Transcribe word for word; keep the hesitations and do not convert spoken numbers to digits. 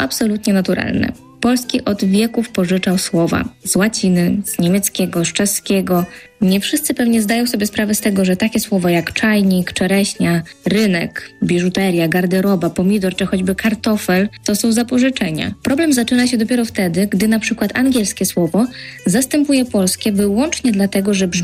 absolutnie naturalne. Polski od wieków pożyczał słowa z łaciny, z niemieckiego, z czeskiego. Nie wszyscy pewnie zdają sobie sprawę z tego, że takie słowa jak czajnik, czereśnia, rynek, biżuteria, garderoba, pomidor czy choćby kartofel to są zapożyczenia. Problem zaczyna się dopiero wtedy, gdy na przykład angielskie słowo zastępuje polskie wyłącznie dlatego, że brzmi